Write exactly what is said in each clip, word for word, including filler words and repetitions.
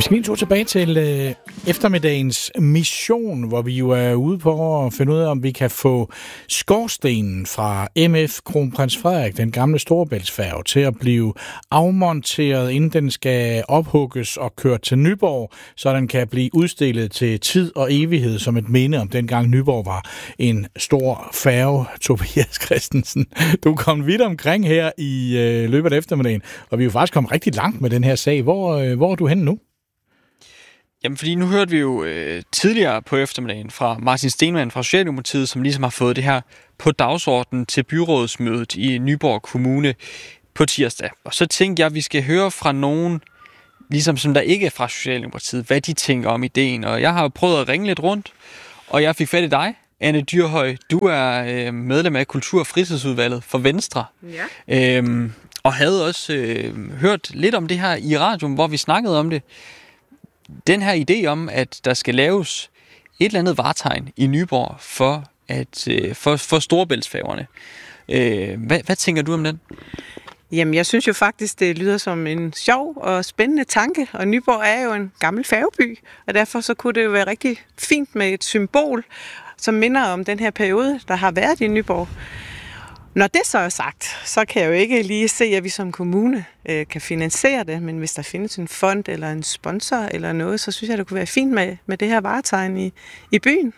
Vi skal lige en tur tilbage til øh, eftermiddagens mission, hvor vi jo er ude på at finde ud af, om vi kan få skorstenen fra M F Kronprins Frederik, den gamle Storebæltsfærge, til at blive afmonteret, inden den skal ophugges og kørt til Nyborg, så den kan blive udstillet til tid og evighed som et minde om dengang Nyborg var en stor færge. Tobias Christensen, du kom vidt omkring her i øh, løbet af eftermiddagen, og vi er jo faktisk kommet rigtig langt med den her sag. Hvor, øh, hvor er du henne nu? Jamen, fordi nu hørte vi jo øh, tidligere på eftermiddagen fra Martin Stenmann fra Socialdemokratiet, som ligesom har fået det her på dagsordenen til byrådsmødet i Nyborg Kommune på tirsdag. Og så tænkte jeg, at vi skal høre fra nogen, ligesom som der ikke er fra Socialdemokratiet, hvad de tænker om ideen. Og jeg har prøvet at ringe lidt rundt, og jeg fik fat i dig, Anne Dyrhøj. Du er øh, medlem af Kultur- og Fritidsudvalget for Venstre. Ja. Øhm, og havde også øh, hørt lidt om det her i radioen, hvor vi snakkede om det. Den her idé om, at der skal laves et eller andet vartegn i Nyborg for, at, for, for storebæltsfærgerne. Hvad, hvad tænker du om den? Jamen, jeg synes jo faktisk, det lyder som en sjov og spændende tanke, og Nyborg er jo en gammel færgeby, og derfor så kunne det jo være rigtig fint med et symbol, som minder om den her periode, der har været i Nyborg. Når det så er sagt, så kan jeg jo ikke lige se, at vi som kommune øh, kan finansiere det, men hvis der findes en fond eller en sponsor eller noget, så synes jeg, det kunne være fint med, med det her varetegn i, i byen.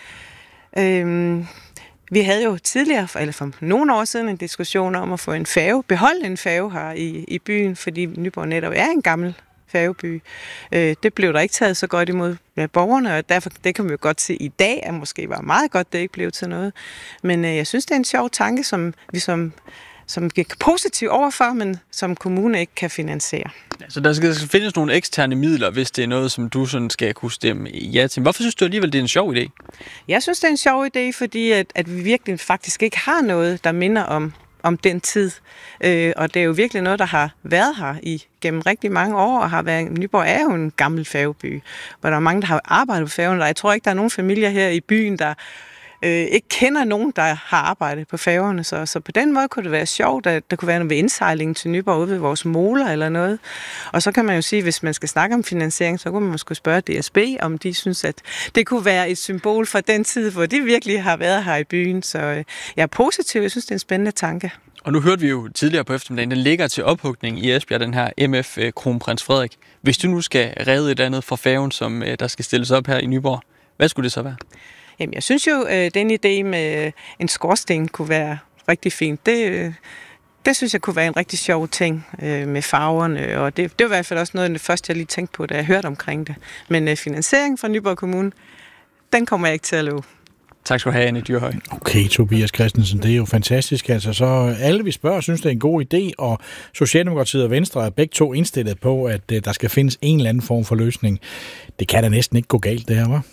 Øhm, vi havde jo tidligere, eller for nogle år siden, en diskussion om at få en færge, beholde en færge her i, i byen, fordi Nyborg netop er en gammel færgeby. Øh, det blev der ikke taget så godt imod af borgerne, og derfor, det kan vi jo godt se i dag, at måske var meget godt, det ikke blev til noget. Men øh, jeg synes, det er en sjov tanke, som vi som, som gik positivt overfor, men som kommune ikke kan finansiere. Ja, så der skal, der skal findes nogle eksterne midler, hvis det er noget, som du sådan skal kunne stemme ja til. Hvorfor synes du alligevel, det er en sjov idé? Jeg synes, det er en sjov idé, fordi at, at vi virkelig faktisk ikke har noget, der minder om om den tid. Øh, og det er jo virkelig noget, der har været her i gennem rigtig mange år, og har været, Nyborg er jo en gammel færgeby, hvor der er mange, der har arbejdet på færgen. Jeg tror ikke, der er nogen familier her i byen, der øh, ikke kender nogen, der har arbejdet på færgerne. Så, så på den måde kunne det være sjovt, at der kunne være noget ved indsejlingen til Nyborg ude ved vores moler eller noget. Og så kan man jo sige, hvis man skal snakke om finansiering, så kunne man måske spørge D S B, om de synes, at det kunne være et symbol for den tid, hvor de virkelig har været her i byen. Så øh, jeg er positiv. Jeg synes, det er en spændende tanke. Og nu hørte vi jo tidligere på eftermiddagen, den ligger til ophugning i Esbjerg, den her M F Kronprins Frederik. Hvis du nu skal redde et andet fra færgen, som der skal stilles op her i Nyborg, hvad skulle det så være? Jamen, jeg synes jo, at den idé med en skorsten kunne være rigtig fint. Det, det synes jeg kunne være en rigtig sjov ting med farverne, og det, det var i hvert fald også noget af det første, jeg lige tænkte på, da jeg hørte omkring det. Men finansiering fra Nyborg Kommune, den kommer jeg ikke til at love. Tak skal du have, Anne Dyrhøj. Okay, Tobias Christensen, det er jo fantastisk. Altså, så alle vi spørger, synes det er en god idé, og Socialdemokratiet og Venstre er begge to indstillet på, at uh, der skal findes en eller anden form for løsning. Det kan da næsten ikke gå galt, det her, hva'?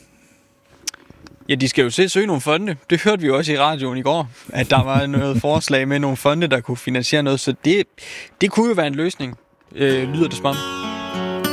Ja, de skal jo se søge nogle fonde. Det hørte vi jo også i radioen i går, at der var noget forslag med nogle fonde, der kunne finansiere noget, så det, det kunne jo være en løsning, øh, lyder det som om.